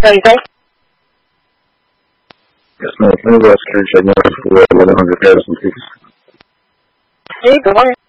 Anything? Yes, ma'am. Can you ask for 1100 Harrison, please? Hey, good morning.